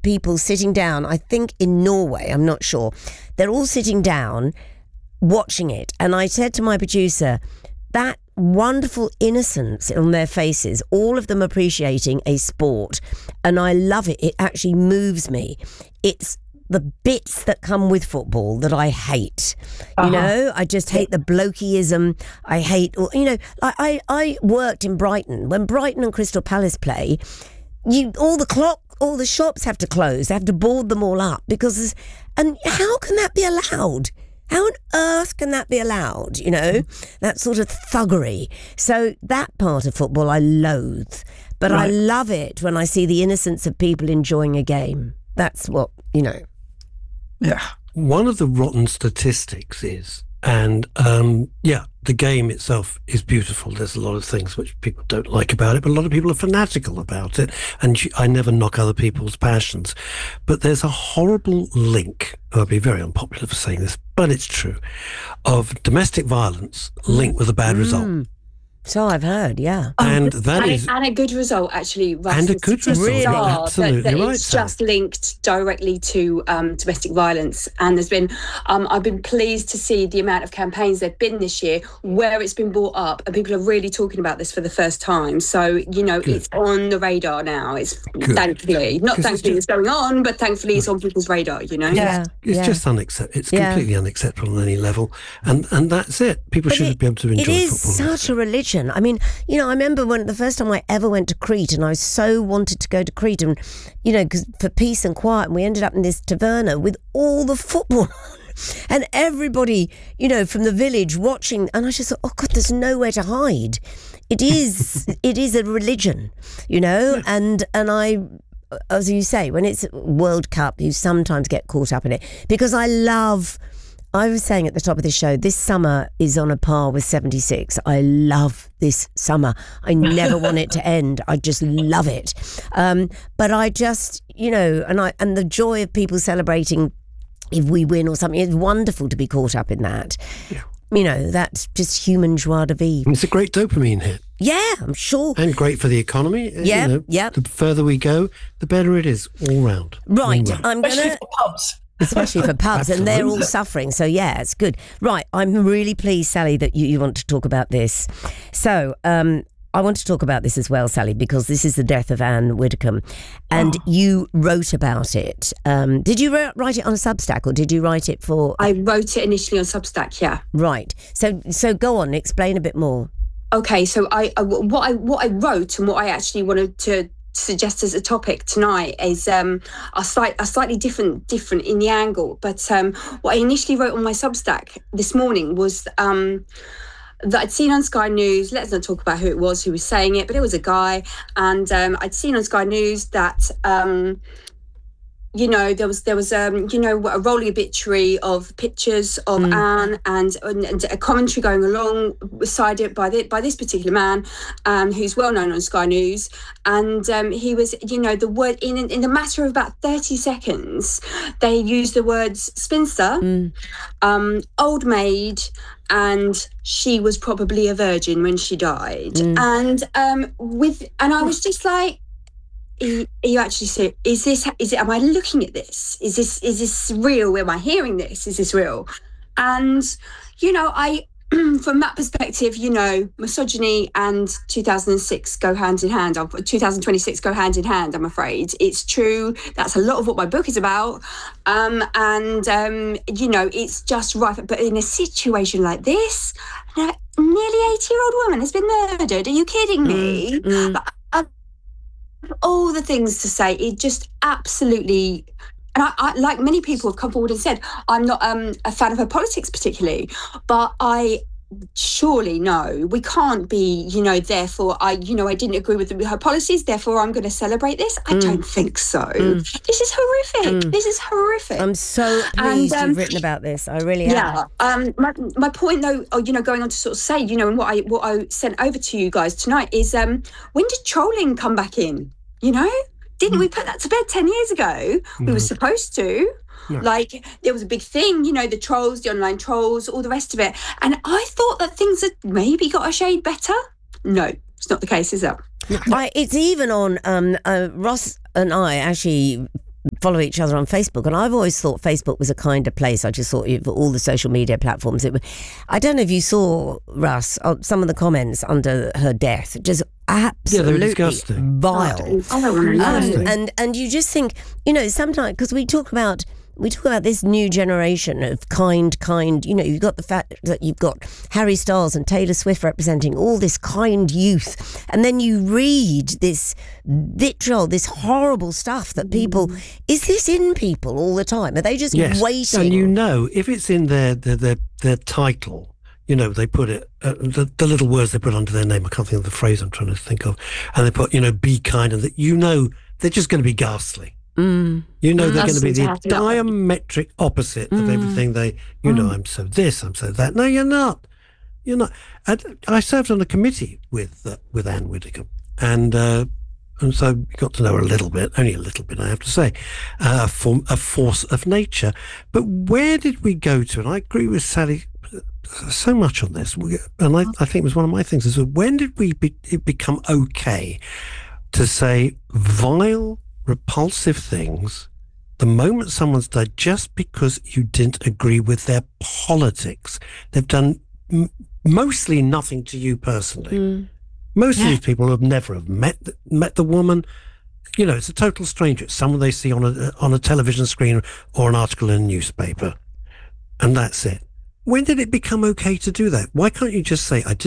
of people sitting down, I think in Norway, I'm not sure, they're all sitting down watching it. And I said to my producer, that wonderful innocence on their faces, all of them appreciating a sport, and I love it. It actually moves me. It's the bits that come with football that I hate. You know, I just hate the blokeism. I hate, you know, I worked in Brighton. When Brighton and Crystal Palace play, all the shops have to close. They have to board them all up because, and how can that be allowed? How on earth can that be allowed? You know, that sort of thuggery. So that part of football I loathe, but I love it when I see the innocence of people enjoying a game. That's what, you know. Yeah. One of the rotten statistics is, and the game itself is beautiful. There's a lot of things which people don't like about it, but a lot of people are fanatical about it. And I never knock other people's passions. But there's a horrible link, I'll be very unpopular for saying this, but it's true, of domestic violence linked with a bad result. So I've heard, yeah. And a good result, actually. Russ, and a good result, really? absolutely that right. It's just linked directly to domestic violence. And there's been, I've been pleased to see the amount of campaigns there've been this year where it's been brought up and people are really talking about this for the first time. So, you know, it's on the radar now. It's thankfully, not thankfully it's going on, but thankfully it's on people's radar, you know? Yeah. It's just unacceptable. It's completely unacceptable on any level. And that's it. People shouldn't be able to enjoy football. It is such a religion. I mean, you know, I remember when the first time I ever went to Crete, and I so wanted to go to Crete, and, you know, because for peace and quiet, and we ended up in this taverna with all the football on. And everybody, you know, from the village watching, and I just thought, oh God, there's nowhere to hide. It is a religion, you know, and I, as you say, when it's World Cup, you sometimes get caught up in it because I was saying at the top of the show, this summer is on a par with 76. I love this summer. I never want it to end. I just love it. But I just, you know, and the joy of people celebrating if we win or something, it's wonderful to be caught up in that. Yeah. You know, that's just human joie de vivre. It's a great dopamine hit. Yeah, I'm sure. And great for the economy. Yeah, you know, yeah. The further we go, the better it is all round. Right, I'm going Especially for pubs. Especially for pubs, and they're all suffering. So, yeah, it's good. Right, I'm really pleased, Sally, that you want to talk about this. So, I want to talk about this as well, Sally, because this is the death of Anne Widdecombe, and you wrote about it. Did you write it on a Substack, or did you write it for... I wrote it initially on Substack, yeah. Right. So go on, explain a bit more. Okay, so what I wrote and what I actually wanted to suggest as a topic tonight is a slightly different in the angle. But what I initially wrote on my Substack this morning was that I'd seen on Sky News, let's not talk about who it was who was saying it, but it was a guy, and I'd seen on Sky News that you know, there was you know, a rolling obituary of pictures of Anne and a commentary going alongside it by this particular man who's well known on Sky News, and he was, you know, the word in the matter of about 30 seconds they used the words spinster, old maid, and she was probably a virgin when she died, and I was just like, are you actually saying, is it, am I looking at this? Is this real? Am I hearing this? Is this real? And, you know, from that perspective, you know, misogyny and 2006 go hand in hand. 2026 go hand in hand, I'm afraid. It's true. That's a lot of what my book is about. You know, it's just right. But in a situation like this, a nearly 80-year-old woman has been murdered. Are you kidding me? But, all the things to say, it just absolutely, and I like many people have come forward and said, I'm not a fan of her politics particularly, but I surely no, we can't be, you know, therefore I didn't agree with her policies, therefore I'm going to celebrate this. I don't think so. This is horrific. This is horrific. I'm so pleased you've written about this. I really am. Yeah. My point though, you know, going on to sort of say, you know, and what I sent over to you guys tonight is, when did trolling come back in? You know, didn't we put that to bed 10 years ago? We were supposed to. No. Like, there was a big thing, you know, the trolls, the online trolls, all the rest of it. And I thought that things had maybe got a shade better. No, it's not the case, is it? It's even on, Ross and I actually follow each other on Facebook, and I've always thought Facebook was a kinder place. I just thought for all the social media platforms, I don't know if you saw, Russ, some of the comments under her death, just absolutely disgusting. Vile. I don't want to know. And you just think, sometimes, because we talk about this new generation of kind, you've got the fact that you've got Harry Styles and Taylor Swift representing all this kind youth, and then you read this vitriol, this horrible stuff that people, is this in people all the time? Are they just waiting? And if it's in their title, they put it, the little words they put under their name, I can't think of the phrase I'm trying to think of, and they put, be kind, and that, they're just going to be ghastly. They're going to be the diametric opposite of everything they, I'm so this, I'm so that. No, you're not. You're not. I served on a committee with Anne Widdecombe, and so got to know her a little bit, only a little bit, I have to say, a force of nature. But where did we go to? And I agree with Sally so much on this, and I think it was one of my things, is when did it become okay to say vile, repulsive things the moment someone's died just because you didn't agree with their politics? They've done mostly nothing to you personally. Most of these people have never met the woman. It's a total stranger. It's someone they see on a television screen or an article in a newspaper, and that's it. When did it become okay to do that? Why can't you just say, I